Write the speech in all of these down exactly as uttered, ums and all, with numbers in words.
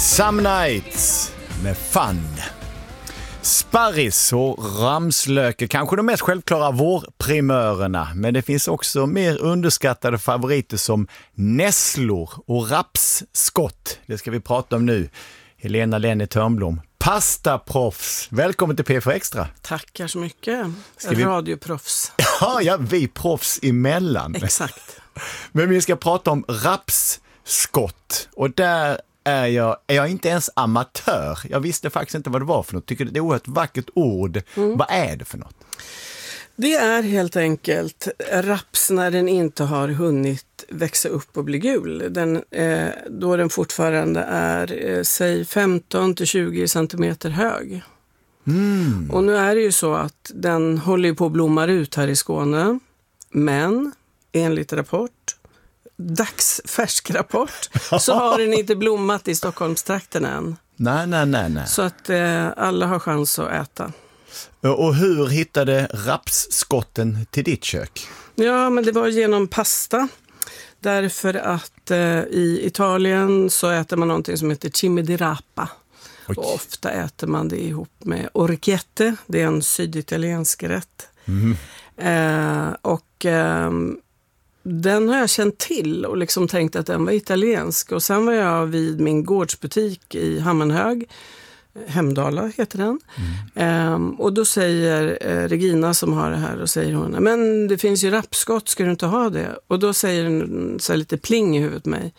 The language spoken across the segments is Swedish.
Some Nights med Fun. Sparris och ramslök är kanske de mest självklara vårprimörerna, men det finns också mer underskattade favoriter som nässlor och rapsskott. Det ska vi prata om nu. Helena Lenny Törnblom, pastaproffs. Välkommen till P F Extra. Tackar så mycket. vi... Radioproffs. Ja, ja, vi proffs emellan. Exakt. Men vi ska prata om rapsskott, och där är jag, är jag inte ens amatör. Jag visste faktiskt inte vad det var för något. Tycker det är ett oerhört vackert ord. Mm. Vad är det för något? Det är helt enkelt raps när den inte har hunnit växa upp och bli gul. Den, eh, då den fortfarande är, eh, säg femton till tjugo centimeter hög. Mm. Och nu är det ju så att den håller ju på att blomma ut här i Skåne. Men enligt rapport, dagsfärsk rapport, så har den inte blommat i Stockholmstrakten än. Nej, nej, nej, nej. Så att eh, alla har chans att äta. Och hur hittade rapsskotten till ditt kök? Ja, men det var genom pasta. Därför att eh, i Italien så äter man någonting som heter cime di rapa. Oj. Och ofta äter man det ihop med orecchiette. Det är en syditaliensk rätt. Mm. Eh, och eh, den har jag känt till och liksom tänkt att den var italiensk. Och sen var jag vid min gårdsbutik i Hammenhög. Hemdala heter den. Mm. Um, och då säger uh, Regina som har det här, och säger hon, men det finns ju rapskott, ska du inte ha det? Och då säger den så här lite pling i huvudet mig.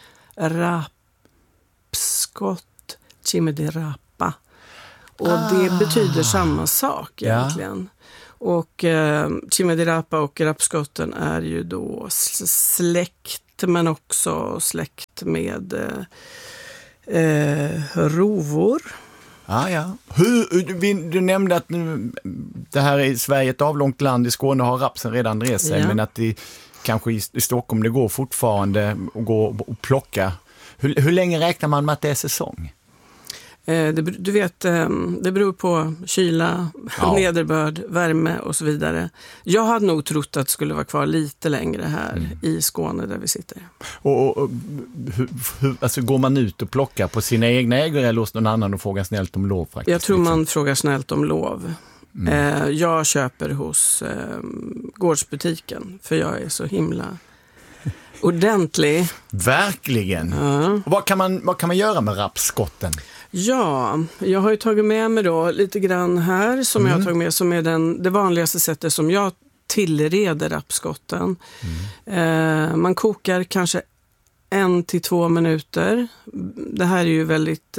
Rapskott, cime di rapa. Och ah. det betyder samma sak egentligen. Ja. Och uh, cime di rapa och rapskotten är ju då släkt, men också släkt med uh, uh, rovor. Ah, ja. Hur, du nämnde att det här är Sverige, ett avlångt land, i Skåne har rapsen redan rest sig, ja. Men att det kanske i, i Stockholm det går fortfarande att gå och plocka. Hur, hur länge räknar man med att det är säsong? Eh, det, du vet, eh, det beror på kyla, ja. nederbörd, värme och så vidare. Jag hade nog trott att det skulle vara kvar lite längre här mm. i Skåne där vi sitter. Och, och, och hur, hur, alltså går man ut och plockar på sina egna ägor eller hos någon annan och frågar snällt om lov? Faktiskt, jag tror man liksom. frågar snällt om lov. Mm. Eh, jag köper hos eh, gårdsbutiken, för jag är så himla ordentlig. Verkligen. Ja. Och vad kan man, vad kan man göra med rapsskotten? Ja, jag har ju tagit med mig då lite grann här som mm. jag har tagit med, som är den, det vanligaste sättet som jag tillreder rapskotten. Mm. Eh, man kokar kanske en till två minuter. Det här är ju väldigt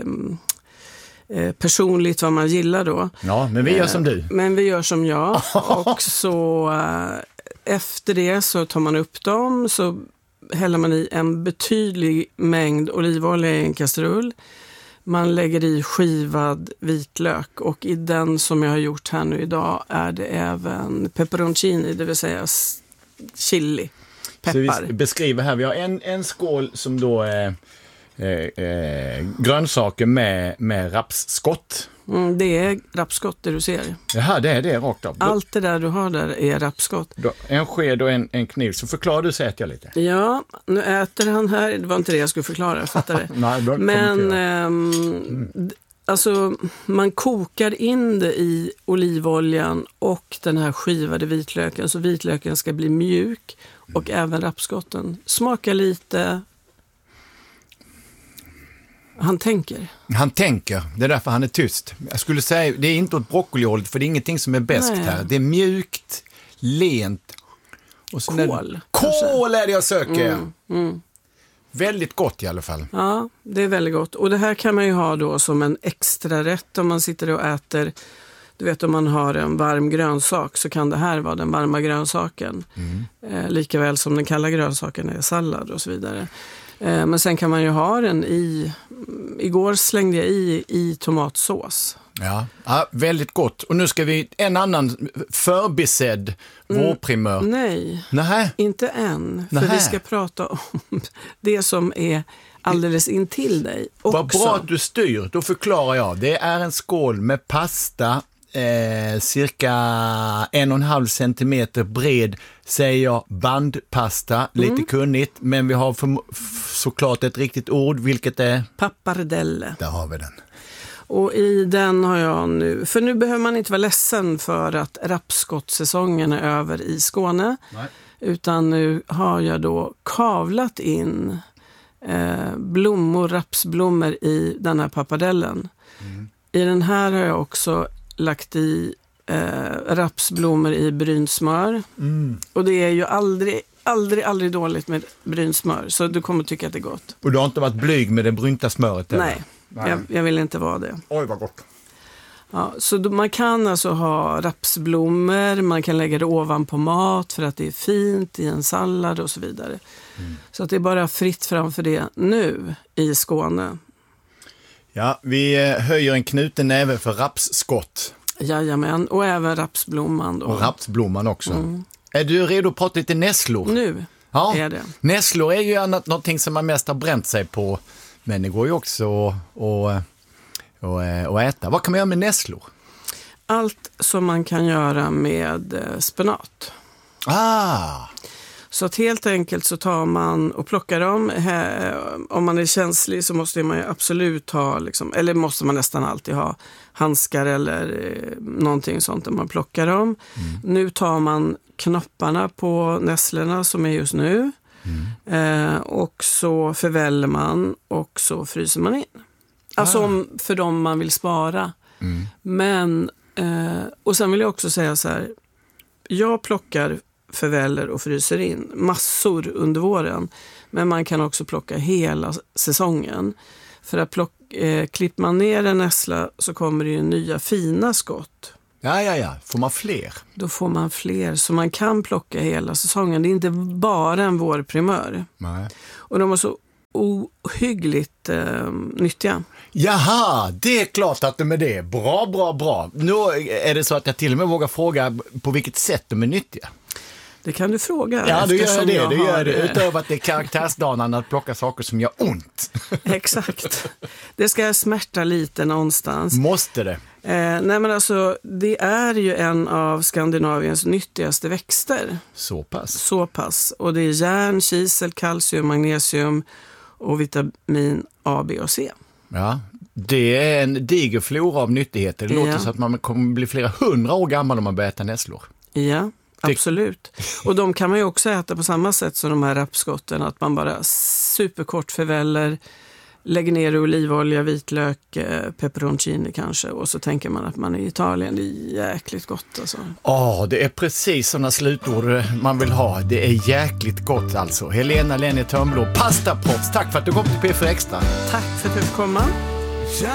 eh, personligt vad man gillar då. Ja, men vi gör som du. Eh, men vi gör som jag. Och så eh, efter det så tar man upp dem, så häller man i en betydlig mängd olivolja i en kastrull. Man lägger i skivad vitlök, och i den som jag har gjort här nu idag är det även pepperoncini, det vill säga chili, peppar. Så vi beskriver här, vi har en, en skål som då är eh, eh, grönsaker med, med rapsskott. Mm, det är rapsskott det du ser. Jaha, det är det rakt av. Allt det där du har där är rapsskott. Då, en sked och en, en kniv, så förklarar du, så äter jag lite. Ja, nu äter han här. Det var inte det jag skulle förklara, fattar det. Nej, men ehm, mm. alltså man kokar in det i olivoljan och den här skivade vitlöken, så vitlöken ska bli mjuk, och mm. även rapskotten. Smaka lite. Han tänker. Han tänker. Det är därför han är tyst. Jag skulle säga, det är inte åt broccolihållet, för det är ingenting som är bäst här. Det är mjukt, lent. Och så kål. Kål är det jag söker. Mm, mm. Väldigt gott i alla fall. Ja, det är väldigt gott. Och det här kan man ju ha då som en extra rätt om man sitter och äter. Du vet, om man har en varm grönsak så kan det här vara den varma grönsaken. Mm. Eh, lika väl som den kalla grönsaken är sallad och så vidare. Men sen kan man ju ha den i, igår slängde jag i, i tomatsås. Ja, ja, väldigt gott. Och nu ska vi, en annan förbisedd vårprimör. Mm, nej, Nähä. inte än. För Nähä. vi ska prata om det som är alldeles intill dig också. Vad bra att du styr, då förklarar jag. Det är en skål med pasta, eh, cirka en och en halv centimeter bred, säger jag bandpasta, lite Mm. kunnigt, men vi har för, såklart ett riktigt ord, vilket är... Pappardelle. Där har vi den. Och i den har jag nu, för nu behöver man inte vara ledsen för att rapsskottsäsongen är över i Skåne. Nej. Utan nu har jag då kavlat in eh, blommor, rapsblommor i den här pappardellen. Mm. I den här har jag också lagt i eh, rapsblommor i brynsmör. Mm. Och det är ju aldrig, aldrig, aldrig dåligt med brynsmör. Så du kommer tycka att det är gott. Och du har inte varit blyg med det brynta smöret? Eller? Nej, Nej. jag, jag vill inte vara det. Oj, vad gott. Ja, så då, man kan alltså ha rapsblommor, man kan lägga det ovanpå mat för att det är fint i en sallad och så vidare. Mm. Så att det är bara fritt framför det nu i Skåne. Ja, vi höjer en knuten näve för rapsskott. Jajamän, och även rapsblomman då. Och rapsblomman också. Mm. Är du redo att prata lite nässlor? Nu ja. är det. Nässlor är ju annat, någonting som man mest har bränt sig på, men det går ju också att och, och, och äta. Vad kan man göra med nässlor? Allt som man kan göra med spenat. Ah! Så att helt enkelt så tar man och plockar dem. Om man är känslig så måste man ju absolut ha, liksom, eller måste man nästan alltid ha handskar eller eh, någonting sånt där man plockar dem. Mm. Nu tar man knopparna på nässlorna som är just nu. Mm. Eh, och så förväller man och så fryser man in. Alltså ah. om, för dem man vill spara. Mm. Men, eh, och sen vill jag också säga så här. Jag plockar förväller och fryser in massor under våren. Men man kan också plocka hela säsongen. För att plock, eh, klipper man ner en nässla så kommer det ju nya fina skott. Ja, ja, ja. Får man fler? Då får man fler. Så man kan plocka hela säsongen. Det är inte bara en vårprimör. Nej. Och de är så ohyggligt eh, nyttiga. Jaha, det är klart att de är det. Bra, bra, bra. Nu är det så att jag till och med vågar fråga på vilket sätt de är nyttiga. Det kan du fråga. Ja, du gör det. Jag du gör har... det. Utöver att det är karaktärsdagen att plocka saker som gör ont. Exakt. Det ska smärta lite någonstans. Måste det? Eh, nej men alltså, det är ju en av Skandinaviens nyttigaste växter. Så pass? Så pass. Och det är järn, kisel, kalcium, magnesium och vitamin A, B och C. Ja, det är en diger flora av nyttigheter. Det låter ja. så att man kommer bli flera hundra år gammal om man börjar äta nässlor. Ja, absolut. Och de kan man ju också äta på samma sätt som de här rapskotten. Att man bara superkort förväller, lägger ner i olivolja, vitlök, eh, pepperoncini kanske. Och så tänker man att man är i Italien. Det är jäkligt gott alltså. Ja, oh, det är precis sådana slutord man vill ha. Det är jäkligt gott alltså. Helena Lennie Törnblom, pastaproffs. Tack för att du kom till P fyra Extra. Tack för att du fick komma.